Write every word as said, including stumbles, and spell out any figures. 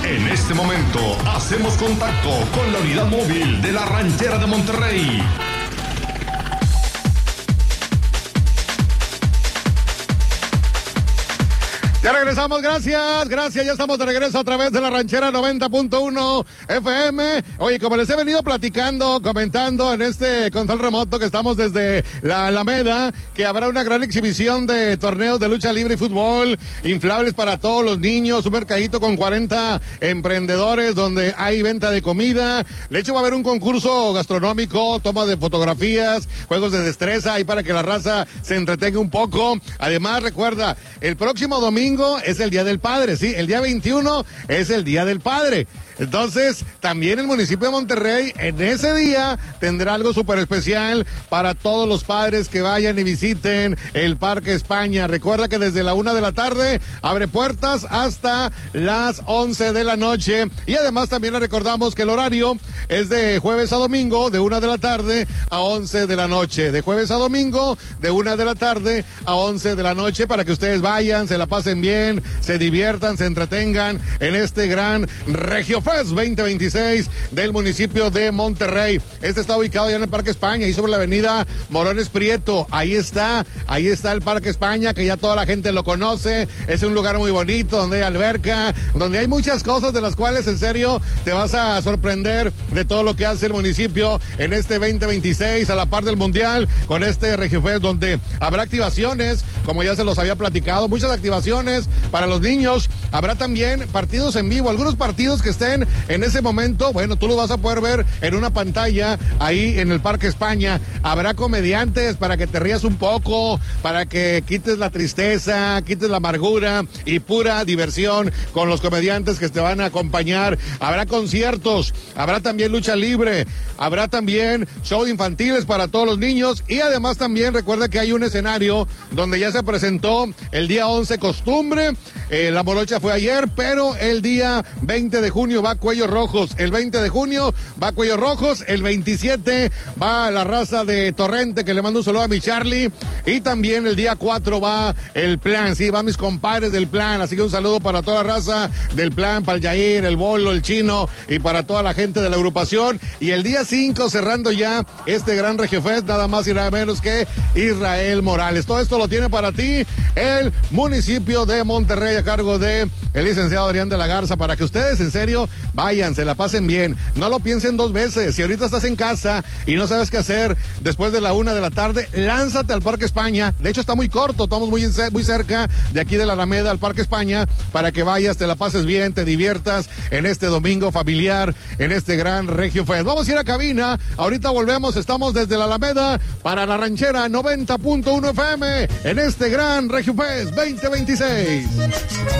En este momento hacemos contacto con la unidad móvil de la Ranchera de Monterrey. Ya regresamos, gracias, gracias, ya estamos de regreso a través de la Ranchera noventa punto uno F M. Oye, como les he venido platicando, comentando en este control remoto que estamos desde la Alameda, que habrá una gran exhibición de torneos de lucha libre y fútbol, inflables para todos los niños, un mercadito con cuarenta emprendedores donde hay venta de comida. De hecho va a haber un concurso gastronómico, toma de fotografías, juegos de destreza, ahí para que la raza se entretenga un poco. Además, recuerda, el próximo domingo es el Día del Padre, sí, el día veintiuno es el Día del Padre. Entonces, también el municipio de Monterrey en ese día tendrá algo súper especial para todos los padres que vayan y visiten el Parque España. Recuerda que desde la una de la tarde abre puertas hasta las once de la noche. Y además también le recordamos que el horario es de jueves a domingo, de una de la tarde a once de la noche. De jueves a domingo, de una de la tarde a once de la noche, para que ustedes vayan, se la pasen bien, se diviertan, se entretengan en este gran Regio Fest veinte veintiséis del municipio de Monterrey. Este está ubicado ya en el Parque España, ahí sobre la avenida Morones Prieto. Ahí está, ahí está el Parque España, que ya toda la gente lo conoce. Es un lugar muy bonito, donde hay alberca, donde hay muchas cosas de las cuales en serio te vas a sorprender de todo lo que hace el municipio en este veinte veintiséis, a la par del Mundial, con este Regio Fest, donde habrá activaciones, como ya se los había platicado, muchas activaciones para los niños. Habrá también partidos en vivo, algunos partidos que estén en ese momento, bueno, tú lo vas a poder ver en una pantalla ahí en el Parque España. Habrá comediantes para que te rías un poco, para que quites la tristeza, quites la amargura y pura diversión con los comediantes que te van a acompañar. Habrá conciertos, habrá también lucha libre, habrá también show infantiles para todos los niños, y además también recuerda que hay un escenario donde ya se presentó el día once Costumbre. Eh, la morocha fue ayer, pero el día veinte de junio va Cuellos Rojos, el veinte de junio va Cuellos Rojos, el veintisiete va la raza de Torrente, que le mando un saludo a mi Charlie, y también el día cuatro va el Plan, sí, van mis compadres del Plan, así que un saludo para toda la raza del Plan, para el Yair, el Bolo, el Chino, y para toda la gente de la agrupación. Y el día cinco, cerrando ya este gran Regio Fest, nada más y nada menos que Israel Morales. Todo esto lo tiene para ti el municipio de Monterrey, a cargo de el licenciado Adrián de la Garza, para que ustedes en serio vayan, se la pasen bien, no lo piensen dos veces. Si ahorita estás en casa y no sabes qué hacer después de la una de la tarde, lánzate al Parque España. De hecho está muy corto, estamos muy, muy cerca de aquí de la Alameda al Parque España, para que vayas, te la pases bien, te diviertas en este domingo familiar, en este gran Regio Fest. Vamos a ir a cabina, ahorita volvemos, estamos desde la Alameda para la Ranchera noventa punto uno F M en este gran Regio Fest veinte veintiséis.